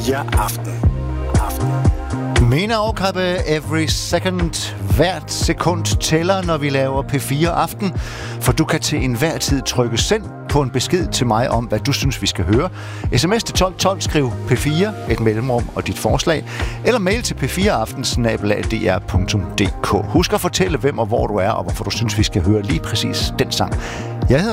P4 Aften. Mina Åkappe, every second, hvert sekund tæller, når vi laver P4 Aften. For du kan til enhver tid trykke send på en besked til mig om, hvad du synes, vi skal høre. SMS til 1212, skriv P4, et mellemrum og dit forslag. Eller mail til p4aften@dr.dk. Husk at fortælle, hvem og hvor du er, og hvorfor du synes, vi skal høre lige præcis den sang. Jeg hedder